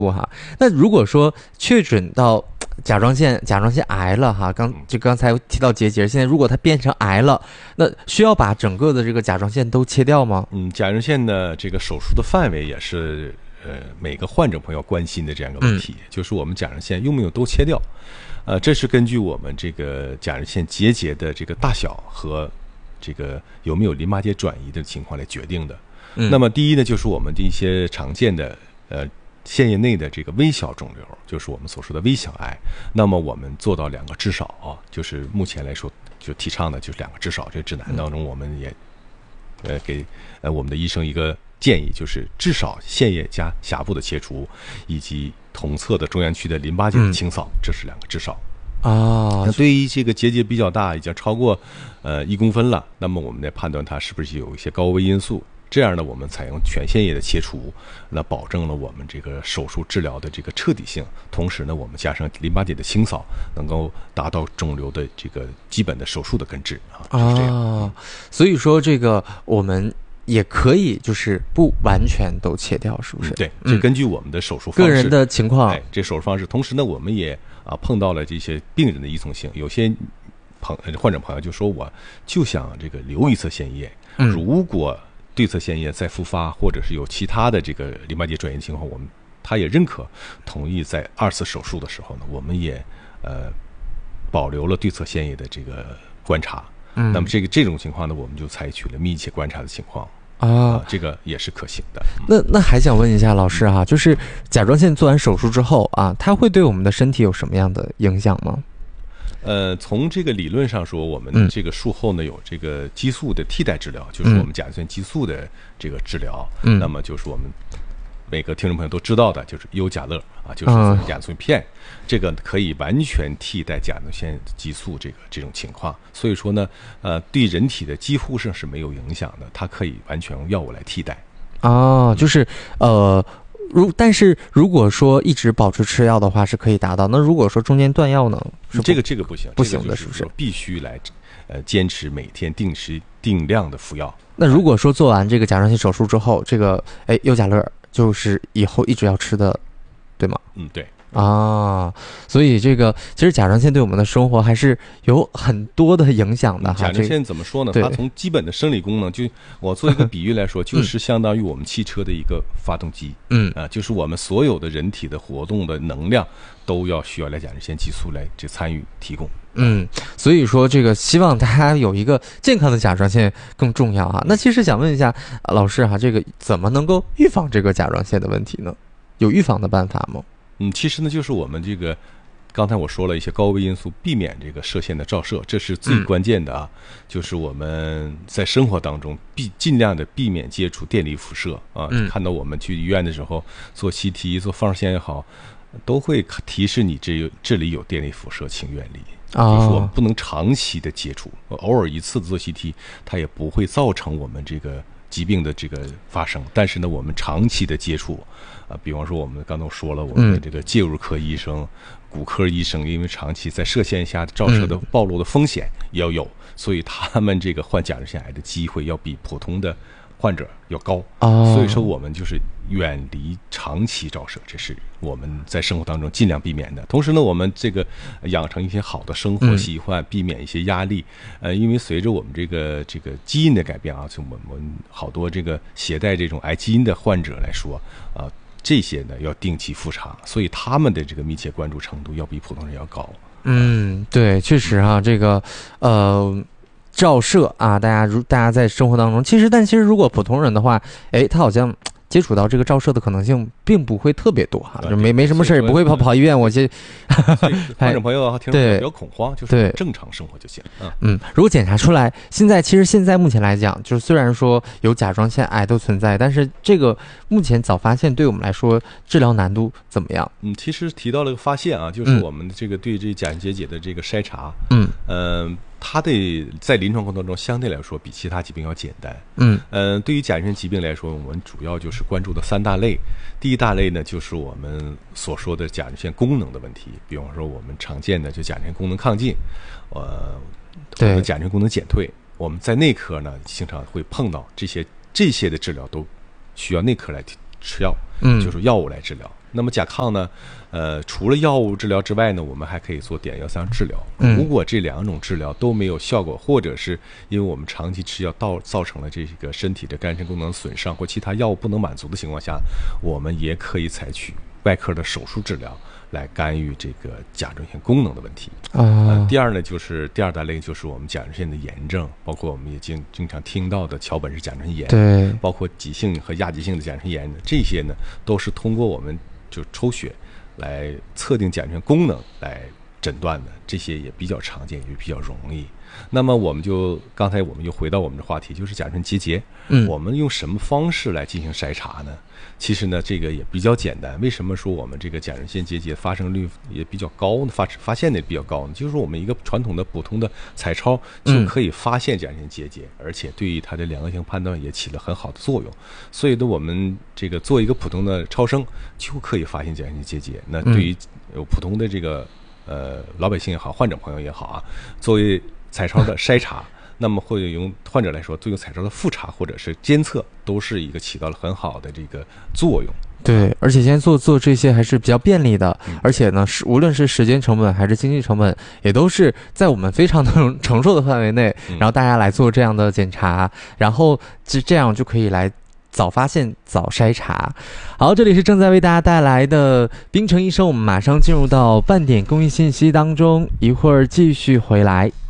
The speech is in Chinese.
哈。那如果说确诊到甲状腺癌了哈，刚才提到结节，现在如果它变成癌了，那需要把整个的这个甲状腺都切掉吗？ 甲状腺的这个手术的范围也是每个患者朋友关心的这样一个问题，就是我们甲状腺用没有都切掉。这是根据我们这个甲状腺结节的这个大小和这个有没有淋巴结转移的情况来决定的。那么第一呢，就是我们的一些常见的腺液内的这个微小肿瘤，就是我们所说的微小癌。那么我们做到2个至少啊，就是目前来说就提倡的就是2个至少。这个指南当中，我们也给我们的医生一个建议，就是至少腺液加狭部的切除，以及同侧的中央区的淋巴结的清扫，这是2个至少。那对于这个结节比较大，已经超过1公分了，那么我们来判断它是不是有一些高危因素。这样呢，我们采用全腺液的切除，那保证了我们这个手术治疗的这个彻底性。同时呢，我们加上淋巴结的清扫，能够达到肿瘤的这个基本的手术的根治就是这样。 所以说这个我们也可以就是不完全都切掉，是不是？ 对，这根据我们的手术方式、 个人的情况， 这手术方式。同时呢，我们也碰到了这些病人的依从性，有些患者朋友就说，我就想这个留一侧腺液，如果对侧腺液再复发，或者是有其他的这个淋巴结转移的情况，他也认可同意在2次手术的时候呢，我们也保留了对侧腺液的这个观察。那么这种情况呢，我们就采取了密切观察的情况这个也是可行的。 那还想问一下老师哈，就是甲状腺做完手术之后它会对我们的身体有什么样的影响吗？ 从这个理论上说，我们这个术后呢有这个激素的替代治疗，就是我们甲状腺激素的这个治疗。那么就是我们每个听众朋友都知道的，就是优甲乐就是甲状腺片，这个可以完全替代甲状腺激素这种情况。所以说呢，对人体的几乎上是没有影响的，它可以完全用药物来替代。 就是但是如果说一直保持吃药的话是可以达到，那如果说中间断药呢？ 这个不行， 不行的，是不是？ 必须来坚持每天定时定量的服药。 那如果说做完这个甲状腺手术之后，这个优甲乐就是以后一直要吃的，对吗？ 对。 所以这个其实甲状腺对我们的生活还是有很多的影响的甲状腺怎么说呢？它从基本的生理功能，就我做一个比喻来说，就是相当于我们汽车的一个发动机。就是我们所有的人体的活动的能量都需要来甲状腺激素来参与提供。 所以说这个希望大家有一个健康的甲状腺更重要那其实想问一下老师这个怎么能够预防这个甲状腺的问题呢？有预防的办法吗？ 其实呢，就是我们这个刚才我说了一些高危因素，避免这个射线的照射，这是最关键的就是我们在生活当中尽量的避免接触电离辐射看到我们去医院的时候做 CT 做放射线也好，都会提示你这里有电离辐射，请远离。就是我们不能长期的接触，偶尔一次的做 CT 它也不会造成我们这个疾病的这个发生。但是呢，我们长期的接触比方说我们刚才说了，我们的这个介入科医生、骨科医生，因为长期在射线下照射的暴露的风险要有，所以他们这个患甲状腺癌的机会要比普通的患者要高。所以说我们就是远离长期照射，这是我们在生活当中尽量避免的。同时呢，我们这个养成一些好的生活习惯，避免一些压力。因为随着我们这个基因的改变就我们好多这个携带这种癌基因的患者来说这些呢要定期复查，所以他们的这个密切关注程度要比普通人要高。 对，确实这个照射大家在生活当中但其实如果普通人的话他好像接触到这个照射的可能性并不会特别多就没什么事也不会跑医院。我患者朋友听众不要恐慌，就是正常生活就行。 如果检查出来，现在目前来讲，就是虽然说有甲状腺癌都存在，但是这个目前早发现对我们来说治疗难度怎么样？ 其实提到了个发现就是我们这个对这甲状腺结节的这个筛查，它在临床过程中相对来说比其他疾病要简单。对于甲状腺疾病来说，我们主要就是关注的3大类。第一大类呢，就是我们所说的甲状腺功能的问题，比方说我们常见的就甲状腺功能亢进，或者甲状腺功能减退。我们在内科呢，经常会碰到这些的治疗都需要内科来吃药，就是药物来治疗。 那么甲亢呢，除了药物治疗之外呢，我们还可以做碘113治疗。如果这2种治疗都没有效果，或者是因为我们长期吃药造成了这个身体的肝肾功能损伤或其他药物不能满足的情况下，我们也可以采取外科的手术治疗来干预这个甲状腺功能的问题。第二大类就是我们甲状腺的炎症，包括我们也经常听到的桥本氏甲状腺炎， 对， 包括急性和亚急性的甲状腺炎，这些呢都是通过我们就抽血来测定甲状腺功能来诊断的，这些也比较常见，也比较容易。那么刚才我们又回到我们的话题，就是甲状腺结节，我们用什么方式来进行筛查呢？其实呢，这个也比较简单。为什么说我们这个甲状腺结节发生率也比较高呢？发现的也比较高呢？就是我们一个传统的普通的彩超就可以发现甲状腺结节，而且对于它的良恶性判断也起了很好的作用。所以呢，我们这个做一个普通的超声就可以发现甲状腺结节。那对于普通的这个老百姓也好，患者朋友也好啊，作为彩超的筛查，那么会用患者来说，作为彩超的复查或者是监测，都是一个起到了很好的这个作用。 对，而且现在做这些还是比较便利的，而且呢，无论是时间成本还是经济成本，也都是在我们非常能承受的范围内。然后大家来做这样的检查，然后这样就可以来早发现早筛查。好，这里是正在为大家带来的冰城医生，我们马上进入到半点公益信息当中，一会儿继续回来。